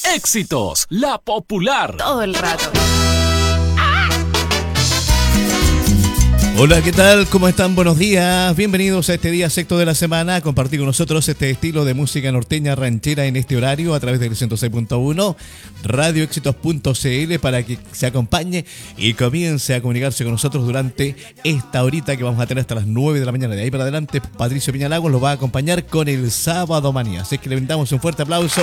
Éxitos, la popular. Todo el rato. Hola, ¿qué tal? ¿Cómo están? Buenos días. Bienvenidos a este día sexto de la semana a compartir con nosotros este estilo de música norteña ranchera en este horario a través del 106.1 radioéxitos.cl para que se acompañe y comience a comunicarse con nosotros durante esta horita que vamos a tener hasta las 9 de la mañana. De ahí para adelante, Patricio Piñalagos los va a acompañar con el Sábado Manía. Así que le brindamos un fuerte aplauso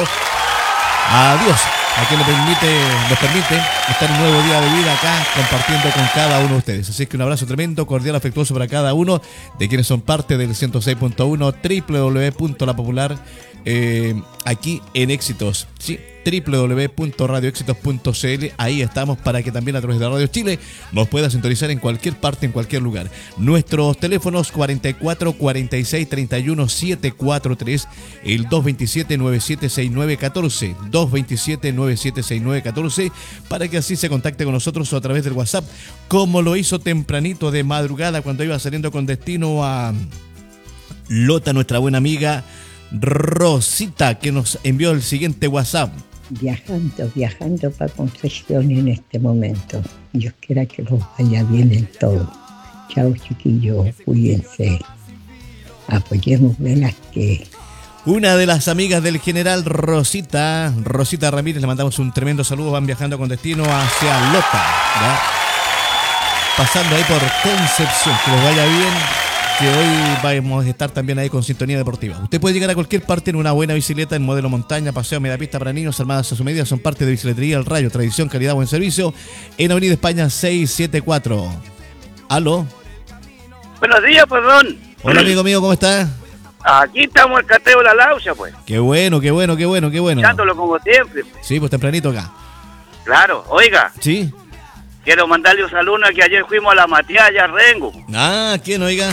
a Dios, a quien nos permite estar un nuevo día de vida acá compartiendo con cada uno de ustedes. Así que un abrazo tremendo, cordial, afectuoso para cada uno de quienes son parte del 106.1 www.lapopular aquí en Éxitos, ¿sí? www.radioéxitos.cl. Ahí estamos para que también a través de Radio Chile nos pueda sintonizar en cualquier parte, en cualquier lugar. Nuestros teléfonos 44 46 31 743, el 227 9769 14, 227 9769 14, para que así se contacte con nosotros o a través del WhatsApp, como lo hizo tempranito de madrugada cuando iba saliendo con destino a Lota, nuestra buena amiga Rosita, que nos envió el siguiente WhatsApp. Viajando para Concepción en este momento. Dios quiera que los vaya bien en todo. Chao, chiquillos, cuídense. Apoyemos velas que... Una de las amigas del general Rosita Ramírez, le mandamos un tremendo saludo. Van viajando con destino hacia Lota, ¿ya? Pasando ahí por Concepción, que les vaya bien, que hoy vamos a estar también ahí con Sintonía Deportiva. Usted puede llegar a cualquier parte en una buena bicicleta, en modelo montaña, paseo, mediapista para niños, armadas a su medida. Son parte de Bicicletería El Rayo, tradición, calidad, buen servicio, en Avenida España 674. ¿Aló? Buenos días, perdón. Hola, amigo mío, ¿cómo está? Aquí estamos el cateo de la laucha, pues. Qué bueno. Dándolo como siempre. Sí, pues tempranito acá. Claro, oiga. Sí. Quiero mandarle un saludo a que ayer fuimos a la Matías, allá a Rengo. Ah, ¿quién, oiga?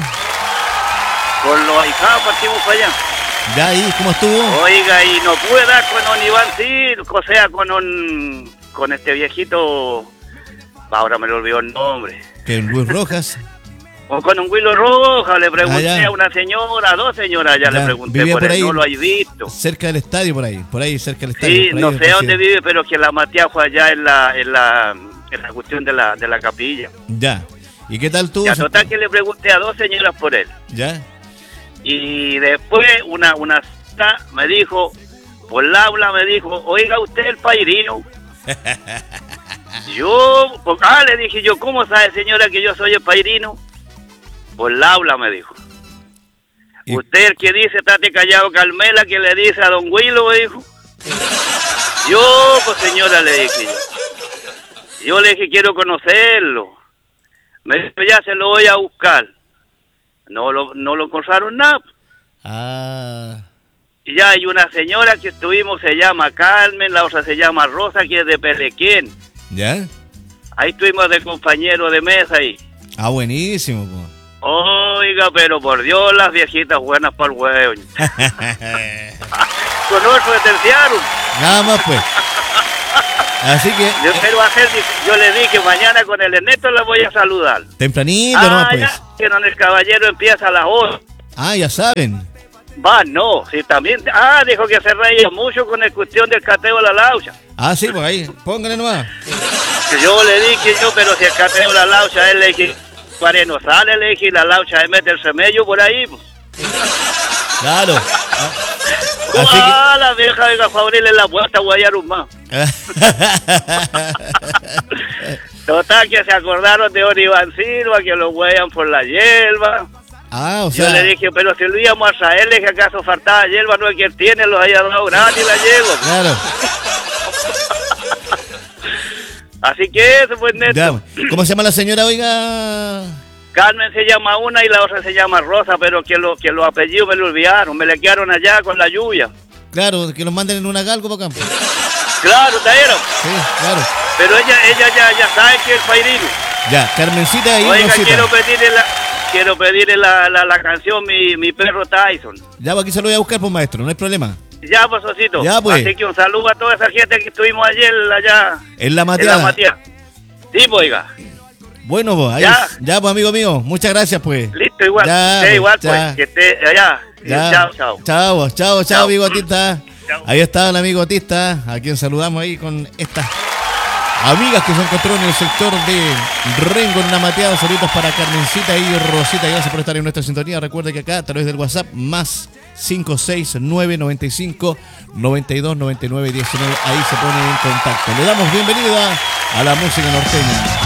Con los ahijados partimos para allá. ¿Ya ahí? ¿Cómo estuvo? Oiga, y no pude dar con don Iván Cid, o sea, con este viejito, ahora me lo olvidó el nombre. ¿Que Luis Rojas? O con un Willow Roja, le pregunté ya. a una señora, a dos señoras, ya le pregunté por ahí, él, no lo hay visto. Cerca del estadio, por ahí cerca del estadio. Sí, no sé dónde vive, pero que la Matías fue allá en la cuestión de la capilla. Ya. ¿Y qué tal tú? Ya, total que le pregunté a dos señoras por él. Ya. Y después una me dijo, por la aula me dijo, oiga, usted el pairino. Le dije yo, ¿cómo sabe señora que yo soy el pairino? Por la aula me dijo. ¿Y? Usted el que dice, estate callado, Carmela, que le dice a don Willow, me dijo. Yo, pues señora, le dije yo le dije, quiero conocerlo. Me dijo, ya se lo voy a buscar. No lo encontraron nada. Ah. Y ya hay una señora que estuvimos, se llama Carmen, la otra se llama Rosa, que es de Pelequén. ¿Ya? Ahí estuvimos de compañero de mesa ahí. Ah, buenísimo, po. Oiga, pero por Dios, las viejitas buenas para el huevo. Con otro de terciaron. Nada más, pues. Así que... Yo le dije, mañana con el Ernesto la voy a saludar. Tempranito, ¿no? Pues. Ya, que no, el caballero empieza a las 8. Ah, ya saben. No, sí, también. Dijo que se reía mucho con la cuestión del cateo de la laucha. Ah, sí, pues ahí, póngale nomás. Yo le dije, pero si el cateo de la laucha, él le dije, no sale, le dije, y la laucha, él mete el remedio por ahí, pues. Claro. Así que... la vieja, venga, a abrirle la puerta, guayar un más. Total, que se acordaron de don Iván Silva, que lo huellan por la hierba. O sea... Yo le dije, pero si lo íbamos a traerle, que acaso faltaba hierba, no es que él tiene, los haya dado gratis la hierba. Claro. Así que eso, pues, Neto. Ya. ¿Cómo se llama la señora, oiga? Carmen se llama una y la otra se llama Rosa, pero que los apellidos me lo olvidaron, me le quedaron allá con la lluvia. Claro, que los manden en una galgo para acá. Claro, Taero. Sí, claro. Pero ella ya sabe que es el pairino. Ya, Carmencita y oiga, Rosita. quiero pedirle la canción mi perro Tyson. Ya, pues aquí se lo voy a buscar, pues, maestro, no hay problema. Ya, pues, Osito. Ya, pues. Así que un saludo a toda esa gente que estuvimos ayer allá. En la Matías. Sí, pues, oiga. Bueno, pues, ahí ya, pues, amigo mío, muchas gracias, pues. Listo, igual. Ya, igual, pues, que esté allá. Ya. Chao. Chao, amigo, aquí está Chao. Ahí está el amigo Batista, a quien saludamos ahí con estas amigas que se encontró en el sector de Rengo en Namateado. Saludos para Carmencita y Rosita. Gracias por estar en nuestra sintonía. Recuerde que acá a través del WhatsApp más 56995 929919. Ahí se pone en contacto. Le damos bienvenida a la música norteña.